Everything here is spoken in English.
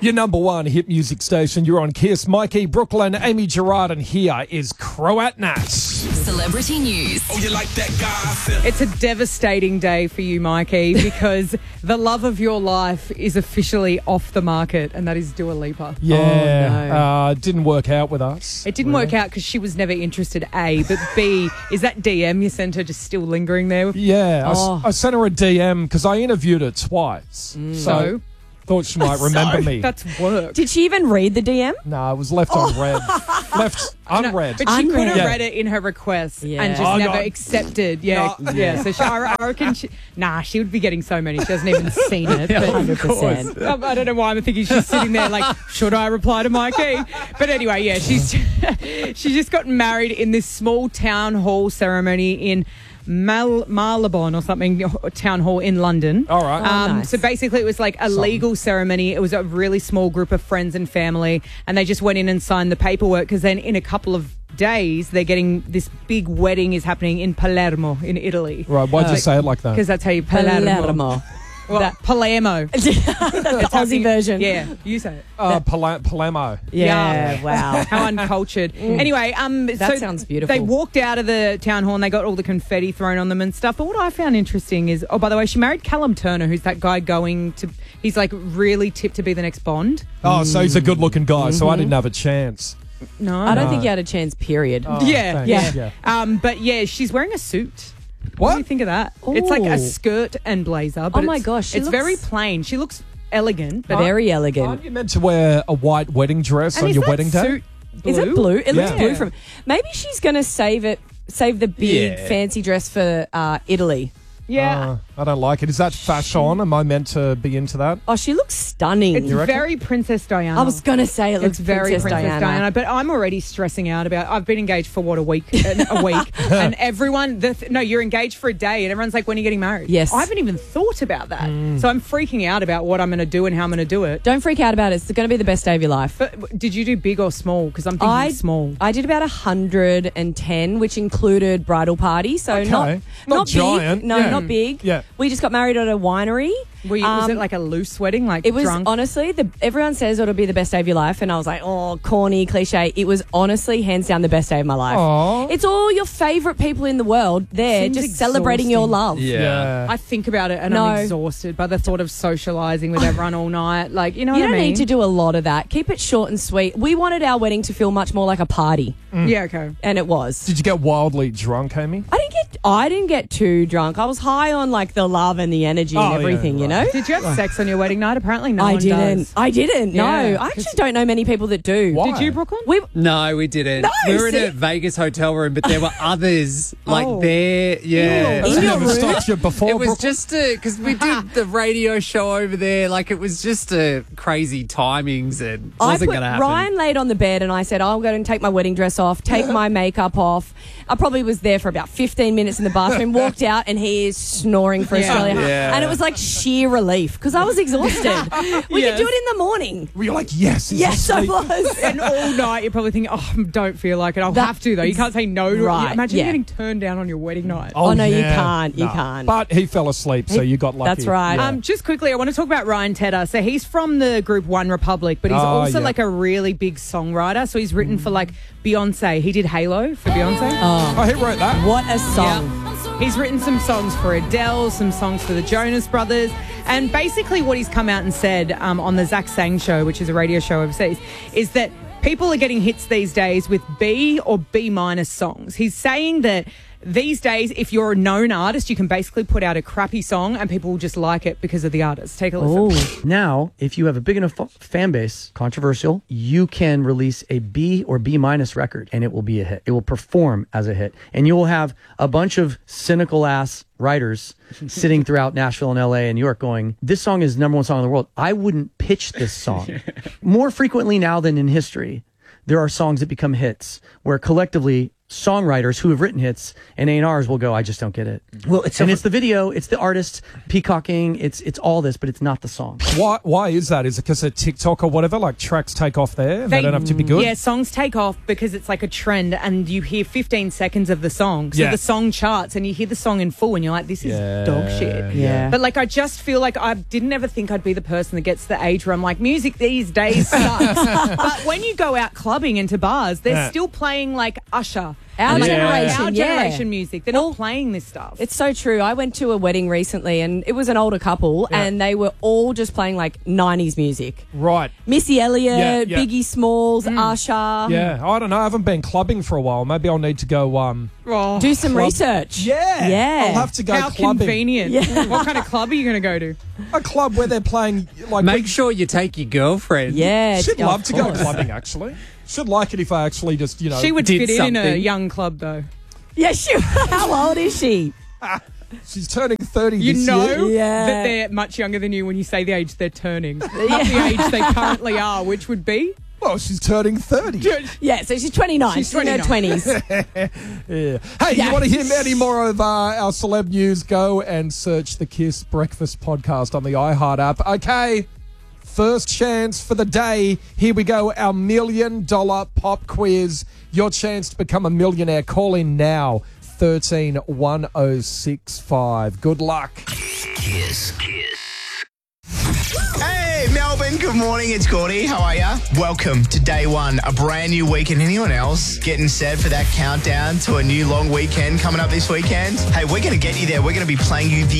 Your number one hit music station. You're on Kiss. Mikey, Brooklyn, Amy Gerard, and here is Croat Nat. Celebrity news. Oh, you like that gossip? It's a devastating day for you, Mikey, because the love of your life is officially off the market, and that is Dua Lipa. Yeah, didn't work out with us. It didn't work out because she was never interested, A. But B, is that DM you sent her just still lingering there? Yeah, I sent her a DM because I interviewed her twice. So thought she might remember me. That's work. Did she even read the DM? No, it was left unread. Left unread. But she could have Yeah. read it in her request Yeah. and just Oh, never no. accepted. Yeah, yeah. So I reckon she would be getting so many. She hasn't even seen it. But 100%. I don't know why I'm thinking she's sitting there like, should I reply to Mikey? But anyway, yeah, she's just gotten married in this small town hall ceremony in Marylebone or something, town hall in London. All right. Nice. So basically it was like a legal ceremony. It was a really small group of friends and family, and they just went in and signed the paperwork because then in a couple of days they're getting this big wedding is happening in Palermo in Italy. Right, why'd you say it like that? Because that's how you Palermo. Well, Palermo. That's the Aussie version. Yeah, you say it. Palermo. Yeah, wow. How uncultured. Anyway, That sounds beautiful. They walked out of the town hall and they got all the confetti thrown on them and stuff. But what I found interesting is, by the way, she married Callum Turner, who's that guy he's like really tipped to be the next Bond. Oh, so he's a good-looking guy, so I didn't have a chance. No, I don't think you had a chance, period. Oh, Yeah, thanks. yeah. But yeah, she's wearing a suit. What? What do you think of that? It's like a Ooh. skirt and blazer. But Oh my it's- gosh, she it's looks- very plain. She looks elegant, but Very Aren't elegant. you meant to wear a white wedding dress and on is your that wedding day? suit Is it blue? It looks Yeah. blue from. Maybe she's going to save the big Yeah. fancy dress for Italy. Yeah. I don't like it. Is that fashion? Am I meant to be into that? Oh, she looks stunning. It's You reckon? very Princess Diana. I was going to say it looks It's very Princess Diana. but I'm already stressing out about. I've been engaged for what, a week, and everyone. No, you're engaged for a day, and everyone's like, "When are you getting married?" Yes. I haven't even thought about that, so I'm freaking out about what I'm going to do and how I'm going to do it. Don't freak out about it. It's going to be the best day of your life. But did you do big or small? Because I'm thinking small. I did about 110, which included bridal party. So Okay. not Not big. giant. No, Yeah. not big. Yeah. We just got married at a winery. Was it like a loose wedding? Like It was drunk? honestly, everyone says it'll be the best day of your life. And I was like, oh, corny, cliche. It was honestly hands down the best day of my life. Aw. It's all your favourite people in the world there Seems just celebrating your love. Yeah. I think about it and No. I'm exhausted by the thought of socialising with everyone all night. Like, you know You what I don't mean? need to do a lot of that. Keep it short and sweet. We wanted our wedding to feel much more like a party. Yeah, okay. And it was. Did you get wildly drunk, Amy? I didn't get too drunk. I was high on like the love and the energy Oh, and yeah, everything, you know? Did you have sex on your wedding night? Apparently no I one didn't. does. I didn't. No. Yeah, I actually don't know many people that do. Why? Did you, Brooklyn? No, we didn't. No, we were in see? a Vegas hotel room, but there were others like Oh. there. Yeah. That's In your never room? stopped you before, It was Brooklyn? just because we did the radio show over there. Like it was just crazy timings and wasn't going to happen. Ryan laid on the bed and I said, I'll go and take my wedding dress off, take my makeup off. I probably was there for about 15 minutes in the bathroom, walked out and he is snoring for Australia. Yeah. And it was like sheer relief because I was exhausted. We could do it in the morning. Were you like, yes? he's Yes, I asleep? was. And all night you're probably thinking, oh, I don't feel like it. I'll have to, though. You can't say no to it. Right, Imagine yeah. getting turned down on your wedding night. Oh, no, you yeah. can't. You No. can't. But he fell asleep, so you got lucky. That's right. Yeah. Just quickly, I want to talk about Ryan Tedder. So he's from the group One Republic, but he's Oh, also yeah. like a really big songwriter. So he's written for like Beyonce. He did Halo for Beyonce. Oh, he wrote that. What a song. Yeah. He's written some songs for Adele, some songs for the Jonas Brothers. And basically what he's come out and said on the Zach Sang show, which is a radio show overseas, is that people are getting hits these days with B or B minus songs. He's saying that these days, if you're a known artist, you can basically put out a crappy song and people will just like it because of the artist. Take a listen. Now, if you have a big enough fan base, controversial, you can release a B or B minus record and it will be a hit. It will perform as a hit. And you will have a bunch of cynical ass writers sitting throughout Nashville and LA and New York going, this song is the number one song in the world. I wouldn't pitch this song. More frequently now than in history, there are songs that become hits where collectively songwriters who have written hits, and A&Rs will go, I just don't get it. Well, it's it's the video, it's the artist peacocking, it's all this, but it's not the song. Why is that? Is it because of TikTok or whatever? Like tracks take off there and they don't have to be good? Yeah, songs take off because it's like a trend and you hear 15 seconds of the song. So the song charts and you hear the song in full and you're like, this is dog shit. Yeah. But like, I just feel like I didn't ever think I'd be the person that gets to the age where I'm like, music these days sucks. But when you go out clubbing into bars, they're still playing like Usher. Our Like generation, our yeah. generation music. They're not playing this stuff. It's so true. I went to a wedding recently and it was an older couple and they were all just playing like 90s music. Right. Missy Elliott, Yeah. Biggie Smalls, Usher. Yeah, I don't know. I haven't been clubbing for a while. Maybe I'll need to go. Do some research. Yeah, Yeah. I'll have to go How clubbing. convenient. Yeah. What kind of club are you going to go to? A club where they're playing like. Make sure you take your girlfriend. Yeah. She'd of love to go course. clubbing. Actually, should like it if I actually just She would did fit in a something. young club, though. Yeah, sure. How old is she? She's turning 30 You this know year. Yeah. that they're much younger than you when you say the age they're turning, not the age they currently are, which would be. Well, she's turning 30. Yeah, so she's 29. She's in her 29. 20s. Yeah. Hey, you want to hear any more of our celeb news? Go and search the Kiss Breakfast Podcast on the iHeart app. Okay, first chance for the day. Here we go, our $1 million pop quiz. Your chance to become a millionaire. Call in now, 131065. Good luck. Kiss. Hey, Melbourne, good morning. It's Gordy. How are ya? Welcome to day one, a brand new weekend. Anyone else getting set for that countdown to a new long weekend coming up this weekend? Hey, we're going to get you there. We're going to be playing you the